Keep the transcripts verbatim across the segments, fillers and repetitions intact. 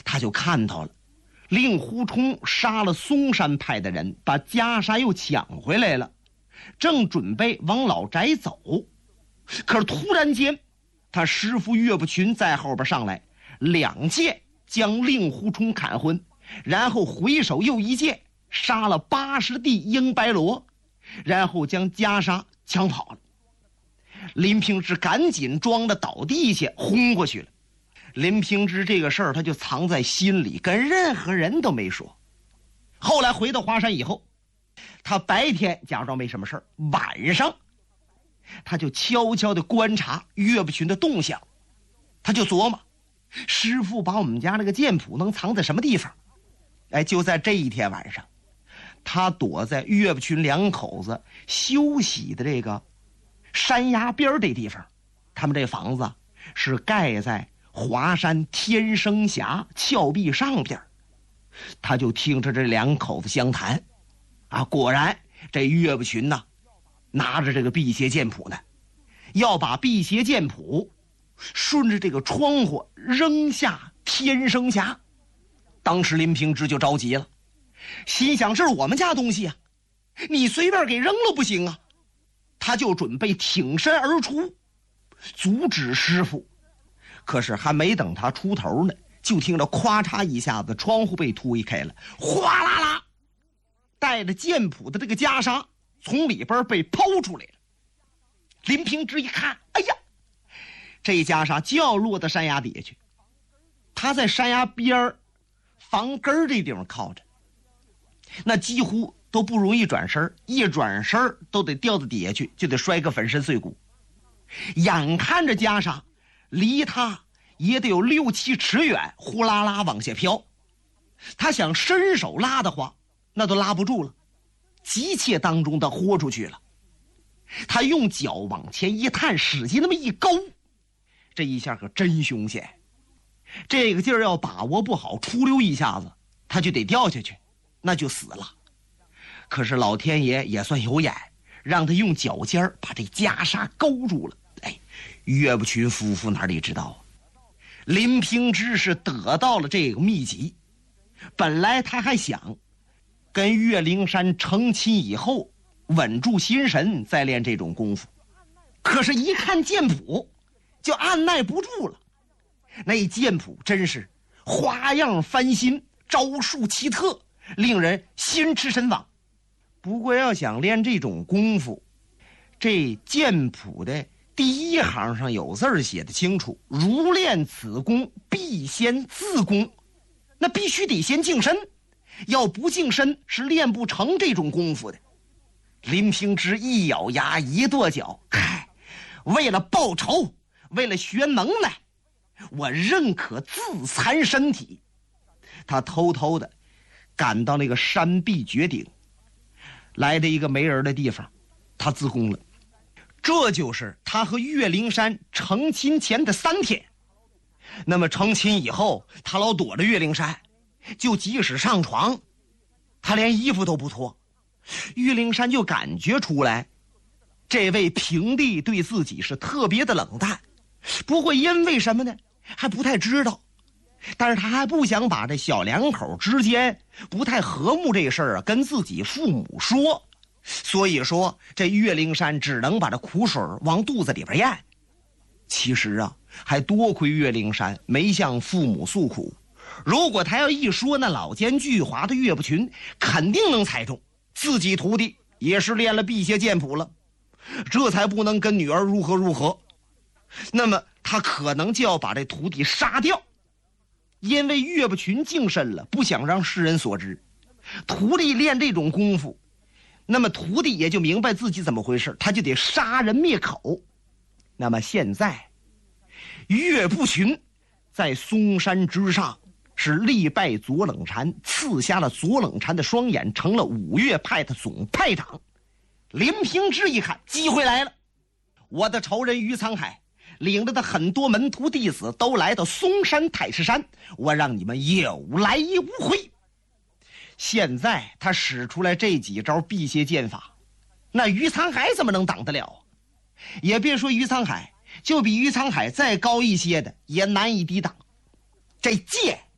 他就看到了令狐冲杀了嵩山派的人，把袈裟又抢回来了，正准备往老宅走，可是突然间他师父岳不群在后边上来，两剑将令狐冲砍昏，然后回手又一剑杀了八十弟鹰白罗，然后将袈裟抢跑了。林平之赶紧装的倒地下轰过去了。林平之这个事儿他就藏在心里，跟任何人都没说。后来回到华山以后，他白天假装没什么事儿，晚上他就悄悄地观察岳不群的动向，他就琢磨师父把我们家那个剑谱能藏在什么地方。哎，就在这一天晚上，他躲在岳不群两口子休息的这个山崖边这地方，他们这房子是盖在华山天生峡峭壁上边。他就听着这两口子相谈啊，果然这岳不群呢拿着这个辟邪剑谱呢，要把辟邪剑谱顺着这个窗户扔下天生峡。当时林平之就着急了，心想这是我们家东西啊，你随便给扔了不行啊。他就准备挺身而出阻止师父，可是还没等他出头呢，就听到咵嚓一下子窗户被推开了，哗啦啦带着剑谱的这个袈裟从里边被抛出来了。林平之一看，哎呀，这袈裟就要落到山崖底下去。他在山崖边房根这地方靠着，那几乎都不容易转身，一转身都得掉到底下去，就得摔个粉身碎骨。眼看着袈裟离他也得有六七尺远，呼啦啦往下飘。他想伸手拉的话，那都拉不住了，急切当中他豁出去了。他用脚往前一探，使劲那么一勾，这一下可真凶险。这个劲儿要把握不好，出溜一下子他就得掉下去，那就死了。可是老天爷也算有眼，让他用脚尖把这袈裟勾住了。哎，岳不群夫妇哪里知道啊，林平之是得到了这个秘籍。本来他还想跟岳灵珊成亲以后稳住心神再练这种功夫，可是一看剑谱就按耐不住了。那剑谱真是花样翻新，招数奇特，令人心驰神往。不过要想练这种功夫，这剑谱的第一行上有字写的清楚，如练此功必先自宫，那必须得先净身，要不净身是练不成这种功夫的。林平之一咬牙一跺脚，嗨，为了报仇，为了学能耐，我认可自残身体。他偷偷的赶到那个山壁绝顶，来的一个没人的地方，他自宫了。这就是他和岳灵珊成亲前的三天。那么成亲以后，他老躲着岳灵珊，就即使上床他连衣服都不脱。岳灵珊就感觉出来这位平弟对自己是特别的冷淡，不过因为什么呢还不太知道，但是他还不想把这小两口之间不太和睦这事儿啊跟自己父母说，所以说这岳灵珊只能把这苦水往肚子里边咽。其实啊还多亏岳灵珊没向父母诉苦，如果他要一说，那老奸巨猾的岳不群肯定能猜中自己徒弟也是练了辟邪剑谱了，这才不能跟女儿如何如何。那么他可能就要把这徒弟杀掉，因为岳不群净身了，不想让世人所知。徒弟练这种功夫，那么徒弟也就明白自己怎么回事，他就得杀人灭口。那么现在岳不群在嵩山之上是力败左冷禅，刺瞎了左冷禅的双眼，成了五岳派的总派长。林平之一看机会来了，我的仇人于沧海领着的很多门徒弟子都来到嵩山太师山，我让你们有来无回。现在他使出来这几招辟邪剑法，那于沧海怎么能挡得了？也别说于沧海，就比于沧海再高一些的也难以抵挡。这剑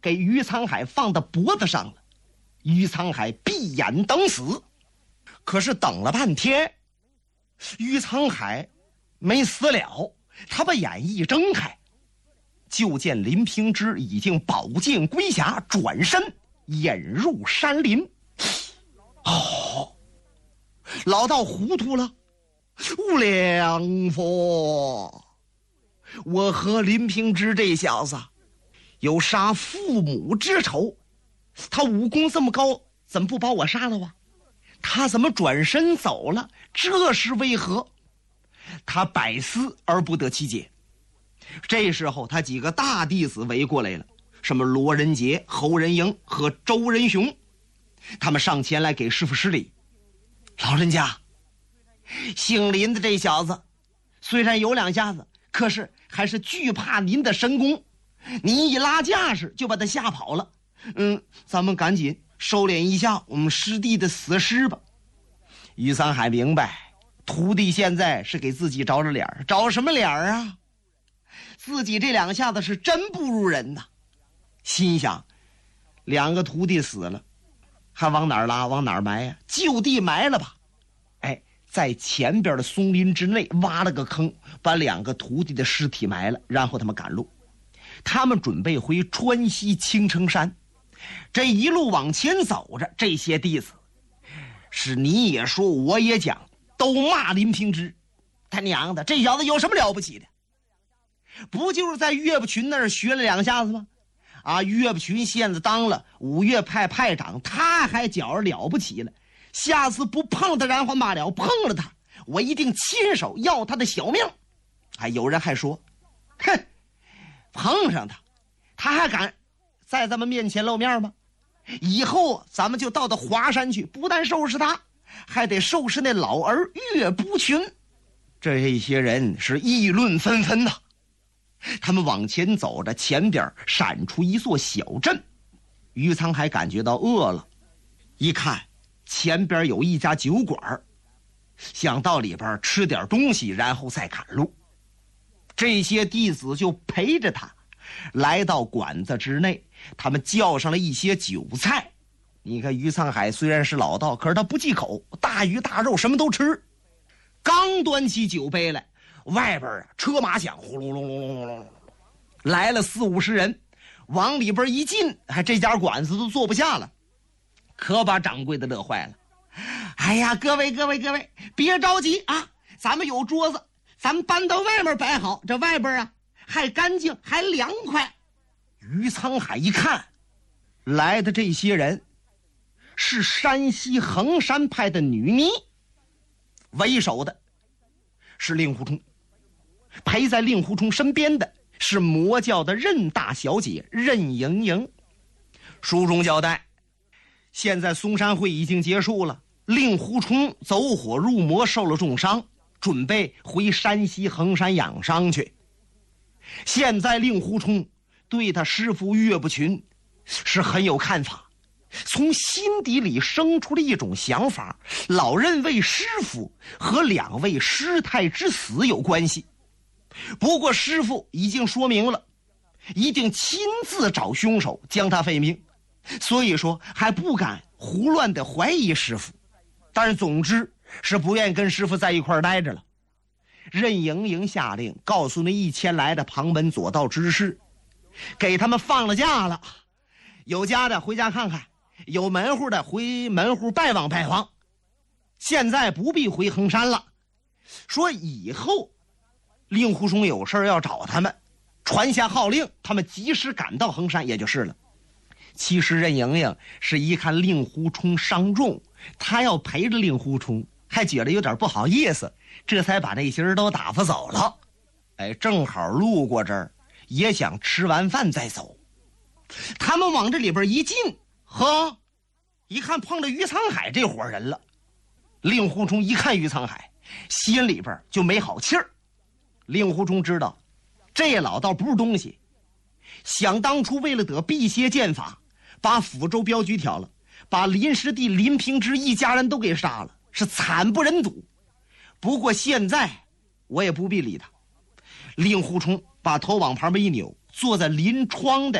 给于沧海放到脖子上了。于沧海闭眼等死，可是等了半天，于沧海没死了。他把眼一睁开，就见林平之已经宝剑归匣，转身引入山林。哦，老道糊涂了，良佛，我和林平之这小子有杀父母之仇，他武功这么高，怎么不把我杀了啊？他怎么转身走了？这是为何？他百思而不得其解。这时候他几个大弟子围过来了，什么罗仁杰、侯仁英和周仁雄，他们上前来给师父施礼。老人家，姓林的这小子虽然有两下子，可是还是惧怕您的神功，您一拉架势就把他吓跑了。嗯，咱们赶紧收敛一下我们师弟的死尸吧。于沧海明白，徒弟现在是给自己找着脸，找什么脸啊？自己这两下子是真不如人呐。心想，两个徒弟死了，还往哪儿拉往哪儿埋呀？就地埋了吧。哎，在前边的松林之内挖了个坑，把两个徒弟的尸体埋了，然后他们赶路。他们准备回川西青城山。这一路往前走着，这些弟子是你也说我也讲，都骂林平之，他娘的，这小子有什么了不起的？不就是在岳不群那儿学了两下子吗？啊，岳不群现在当了五岳派派长，他还觉着了不起了。下次不碰他然后骂了，碰了他我一定亲手要他的小命。还有人还说，哼，碰上他他还敢在咱们面前露面吗？以后咱们就到到华山去，不但收拾他，还得收拾那老儿岳不群。这些人是议论纷纷呐。他们往前走着，前边闪出一座小镇。于沧海感觉到饿了，一看前边有一家酒馆，想到里边吃点东西，然后再赶路。这些弟子就陪着他来到馆子之内，他们叫上了一些酒菜。你看于沧海虽然是老道，可是他不忌口，大鱼大肉什么都吃。刚端起酒杯来，外边啊车马响，呼隆隆隆隆隆，来了四五十人，往里边一进，还这家馆子都坐不下了，可把掌柜的乐坏了。哎呀，各位各位各位，别着急啊，咱们有桌子，咱们搬到外面摆好，这外边啊还干净还凉快。于沧海一看，来的这些人是山西衡山派的女尼，为首的是令狐冲，陪在令狐冲身边的是魔教的任大小姐任盈盈。书中交代，现在嵩山会已经结束了，令狐冲走火入魔，受了重伤，准备回山西衡山养伤去。现在令狐冲对他师父岳不群是很有看法，从心底里生出了一种想法，老认为师父和两位师太之死有关系。不过师父已经说明了，一定亲自找凶手将他废命，所以说还不敢胡乱的怀疑师父，但是总之是不愿意跟师父在一块儿待着了。任盈盈下令告诉那一千来的旁门左道之士，给他们放了假了，有家的回家看看，有门户的回门户拜望拜访，现在不必回衡山了。说以后令狐冲有事要找他们，传下号令，他们及时赶到衡山也就是了。其实任盈盈是一看令狐冲伤重，他要陪着令狐冲，还觉得有点不好意思，这才把这些人都打发走了。哎，正好路过这儿，也想吃完饭再走。他们往这里边一进，呵，一看碰着于沧海这伙人了。令狐冲一看于沧海，心里边就没好气儿。令狐冲知道这老道不是东西，想当初为了得辟邪剑法，把抚州镖局挑了，把林师弟林平之一家人都给杀了，是惨不忍睹。不过现在我也不必理他。令狐冲把头往旁边一扭，坐在临窗的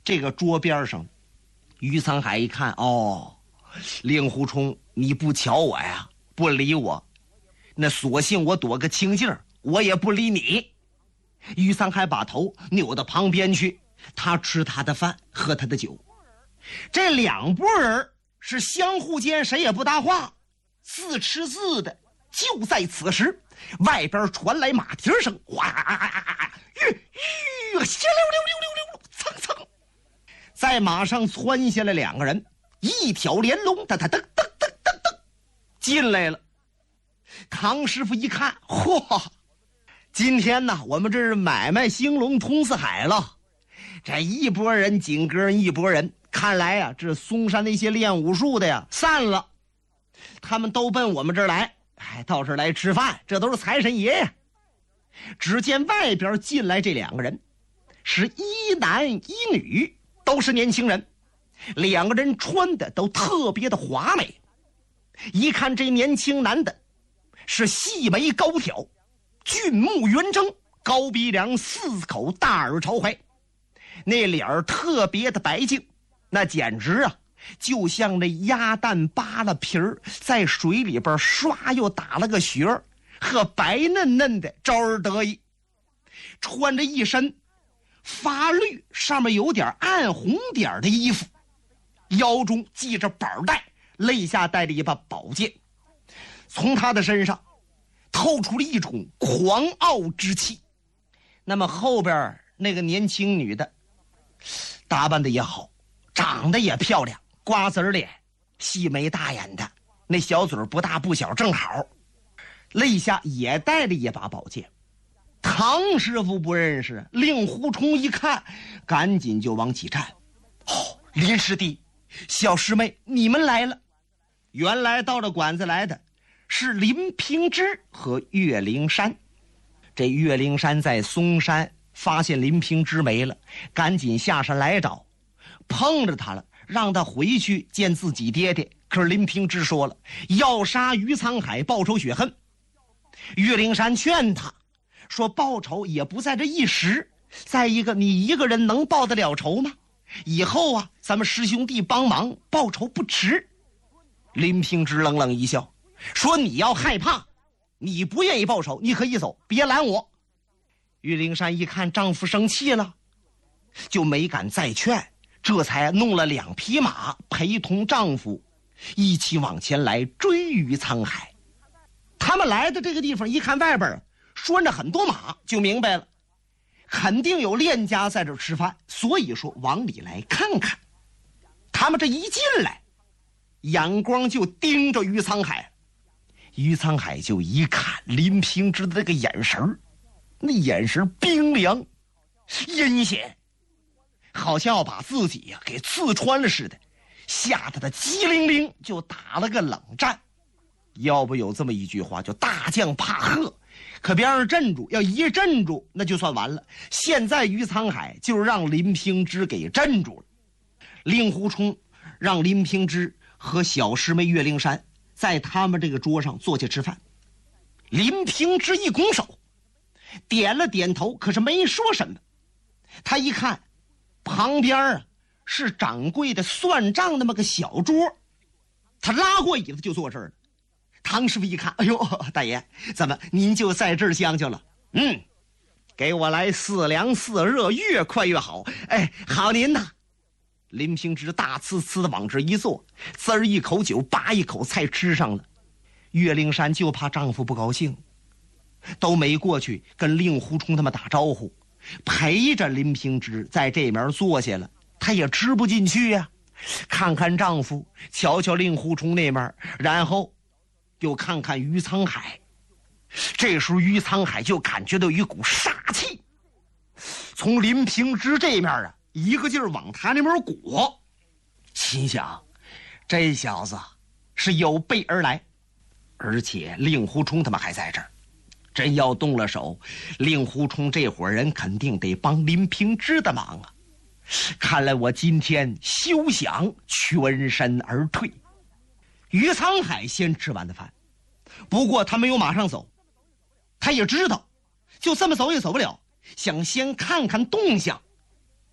这个桌边上，于沧海一看，哦，令狐冲你不瞧我呀，不理我，那索性我躲个清净，我也不理你。于沧海把头扭到旁边去，他吃他的饭，喝他的酒。这两拨人是相互间谁也不搭话，自吃自的。就在此时，外边传来马蹄声，哗，吁吁，稀溜溜溜溜溜，蹭蹭，在马上窜下来两个人，一条连龙，噔噔噔噔噔噔噔，进来了。唐师傅一看，嚯，今天呢，我们这是买卖兴隆通四海了。这一拨人紧跟一拨人，看来啊，这嵩山那些练武术的呀散了，他们都奔我们这儿来，哎，到这儿来吃饭，这都是财神爷呀。只见外边进来这两个人，是一男一女，都是年轻人，两个人穿的都特别的华美。一看这年轻男的是细眉高挑，俊目圆睁，高鼻梁，四口大耳朝怀，那脸儿特别的白净，那简直啊就像那鸭蛋扒了皮儿在水里边刷又打了个旋儿，和白嫩嫩的招儿得意。穿着一身发绿上面有点暗红点的衣服，腰中系着宝带，肋下带着一把宝剑，从他的身上透出了一种狂傲之气。那么后边那个年轻女的打扮的也好，长得也漂亮，瓜子脸，细眉大眼的，那小嘴不大不小正好，肋下也带着一把宝剑。唐师傅不认识，令狐冲一看赶紧就往起站。哦，林师弟，小师妹你们来了。原来到了馆子来的是林平之和岳灵珊。这岳灵珊在嵩山发现林平之没了，赶紧下山来找，碰着他了，让他回去见自己爹爹。可是林平之说了，要杀于沧海报仇雪恨。岳灵珊劝他说，报仇也不在这一时，再一个你一个人能报得了仇吗？以后啊咱们师兄弟帮忙报仇不迟。林平之冷冷一笑说，你要害怕，你不愿意报仇，你可以走，别拦我。岳灵珊一看丈夫生气了，就没敢再劝，这才弄了两匹马陪同丈夫一起往前来追于沧海。他们来的这个地方一看外边拴着很多马，就明白了，肯定有练家在这吃饭，所以说往里来看看。他们这一进来，眼光就盯着于沧海。于沧海就一看林平之的这个眼神，那眼神冰凉阴险，好像要把自己呀、啊、给刺穿了似的，吓得他机灵灵就打了个冷战。要不有这么一句话，就大将怕鹤，可别让镇住，要一镇住那就算完了。现在于沧海就是让林平之给镇住了。令狐冲让林平之和小师妹岳灵珊在他们这个桌上坐下吃饭。林平之一拱手点了点头，可是没说什么。他一看旁边啊是掌柜的算账那么个小桌，他拉过椅子就坐这儿了。唐师傅一看，哎呦，大爷，怎么您就在这儿将就了？嗯，给我来四凉四热，越快越好。哎，好您呐。林平之大呲呲的往这一坐，滋儿一口酒，扒一口菜吃上了。岳灵珊就怕丈夫不高兴，都没过去跟令狐冲他们打招呼，陪着林平之在这面坐下了。她也吃不进去呀、啊，看看丈夫，瞧瞧令狐冲那面，然后又看看于沧海。这时候于沧海就感觉到一股杀气从林平之这面啊一个劲儿往他那边裹，心想这小子是有备而来，而且令狐冲他们还在这儿，真要动了手，令狐冲这伙人肯定得帮林平之的忙啊。看来我今天休想全身而退。于沧海先吃完的饭，不过他没有马上走，他也知道就这么走也走不了，想先看看动向。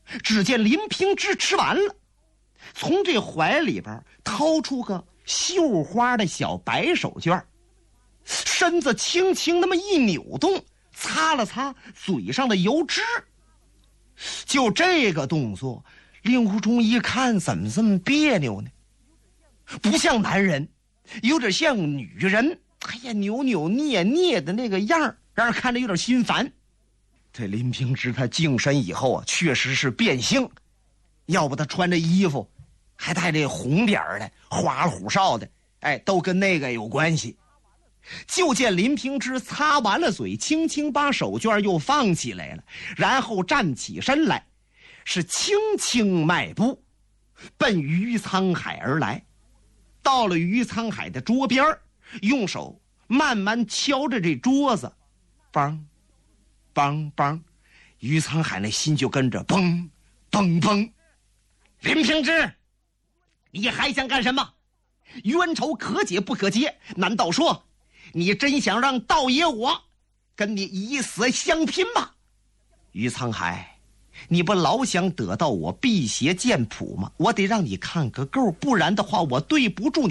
只见林平之吃完了，从这怀里边掏出个绣花的小白手绢，身子轻轻那么一扭动，擦了擦嘴上的油脂。就这个动作，令狐冲一看，怎么这么别扭呢？不像男人，有点像女人。哎呀，扭扭捏捏的那个样儿，让人看着有点心烦。这林平之他净身以后啊，确实是变性，要不他穿着衣服还带这红点儿的花里胡哨的，哎，都跟那个有关系。就见林平之擦完了嘴，轻轻把手绢又放起来了，然后站起身来，是轻轻迈步奔于沧海而来。到了于沧海的桌边，用手慢慢敲着这桌子，梆梆梆，于沧海那心就跟着嘣嘣嘣。林平之，你还想干什么？冤仇可解不可结？难道说你真想让道爷我跟你以死相拼吗？于沧海，你不老想得到我辟邪剑谱吗？我得让你看个够，不然的话我对不住你。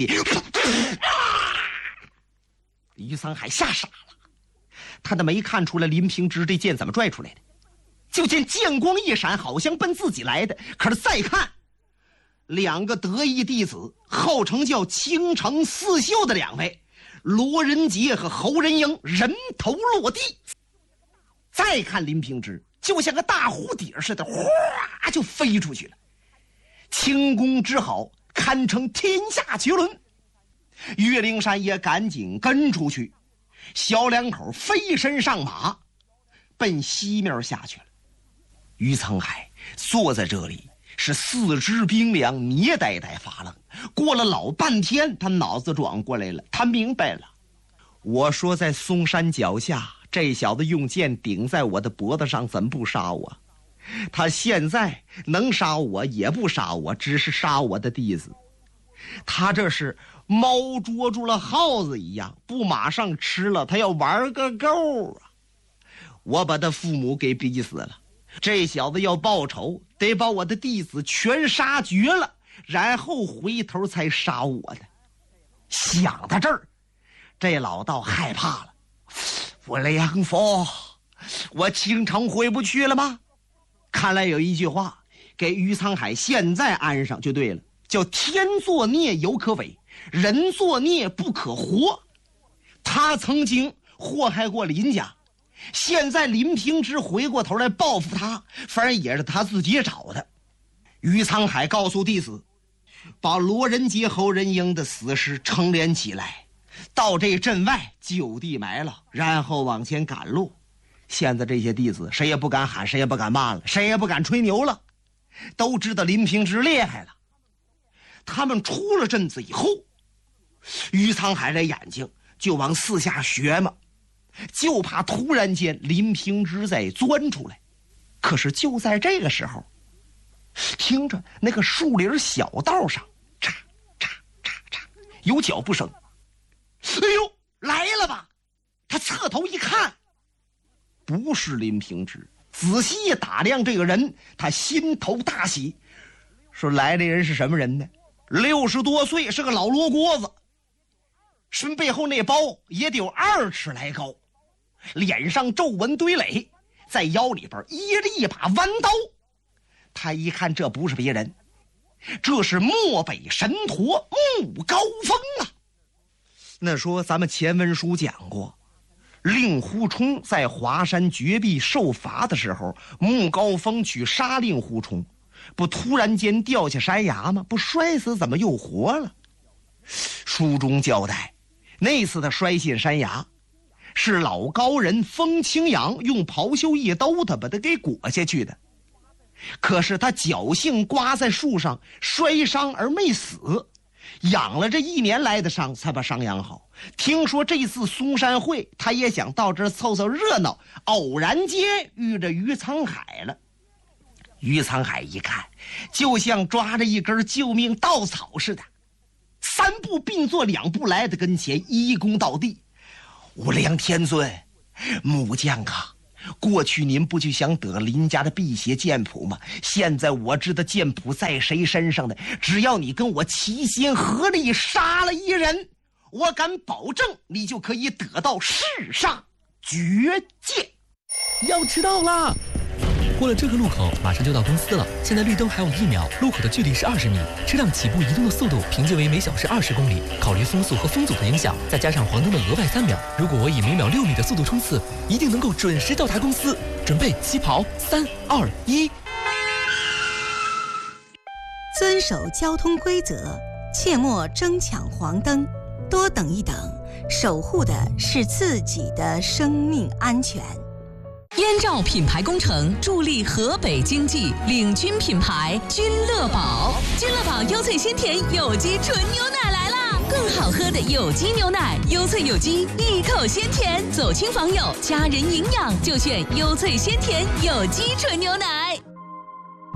于沧海吓傻了，他都没看出来林平之这剑怎么拽出来的，就见剑光一闪，好像奔自己来的。可是再看两个得意弟子，号称叫青城四秀的两位罗仁杰和侯仁英，人头落地。再看林平之，就像个大蝴蝶似的，哗就飞出去了，轻功之好，堪称天下绝伦。岳灵珊也赶紧跟出去，小两口飞身上马，奔西面下去了。于沧海坐在这里，是四肢冰凉，捏呆呆发愣。过了老半天，他脑子转过来了，他明白了。我说在嵩山脚下，这小子用剑顶在我的脖子上，怎么不杀我？他现在能杀我也不杀我，只是杀我的弟子。他这是猫捉住了耗子一样，不马上吃了，他要玩个够啊！我把他父母给逼死了，这小子要报仇，得把我的弟子全杀绝了，然后回头才杀我的。想到这儿，这老道害怕了。我梁父，我青城回不去了吗？看来有一句话给于沧海现在安上就对了，叫天作孽犹可违，人作孽不可活。他曾经祸害过林家，现在林平之回过头来报复他，反而也是他自己找的。于沧海告诉弟子，把罗仁杰、侯仁英的死尸成连起来，到这镇外就地埋了，然后往前赶路。现在这些弟子谁也不敢喊，谁也不敢骂了，谁也不敢吹牛了，都知道林平之厉害了。他们出了镇子以后，于沧海这眼睛就往四下学嘛，就怕突然间林平之再钻出来。可是就在这个时候，听着那个树林小道上嚓嚓嚓嚓有脚步声。哎呦，来了吧！他侧头一看，不是林平之，仔细一打量这个人，他心头大喜，说来的人是什么人呢？六十多岁，是个老罗锅子，身背后那包也得有二尺来高，脸上皱纹堆垒，在腰里边掖着一把弯刀。他一看，这不是别人，这是漠北神陀穆高峰啊！那说咱们前文书讲过，令狐冲在华山绝壁受罚的时候，穆高峰去杀令狐冲，不突然间掉下山崖吗？不摔死怎么又活了？书中交代，那次他摔进山崖，是老高人风清扬用袍袖一兜他把他给裹下去的。可是他侥幸刮在树上摔伤而没死，养了这一年来的伤才把伤养好。听说这次嵩山会，他也想到这儿凑凑热闹，偶然间遇着于沧海了。于沧海一看，就像抓着一根救命稻草似的，三步并作两步来到跟前，一躬到地：无量天尊，木匠啊， 过去您不就想得林家的辟邪剑谱吗？现在我知道剑谱在谁身上的，只要你跟我齐心合力杀了一人，我敢保证你就可以得到世上绝剑。 要迟到啦！过了这个路口，马上就到公司了。现在绿灯还有一秒，路口的距离是二十米，车辆起步移动的速度平均为每小时二十公里。考虑风速和风阻的影响，再加上黄灯的额外三秒，如果我以每秒六米的速度冲刺，一定能够准时到达公司。准备起跑，三二一！ 遵守交通规则，切莫争抢黄灯，多等一等，守护的是自己的生命安全。 燕赵品牌工程助力河北经济，领军品牌君乐宝。君乐宝优萃鲜甜有机纯牛奶来啦！更好喝的有机牛奶，优萃有机，一口鲜甜，走亲访友，家人营养就选优萃鲜甜有机纯牛奶。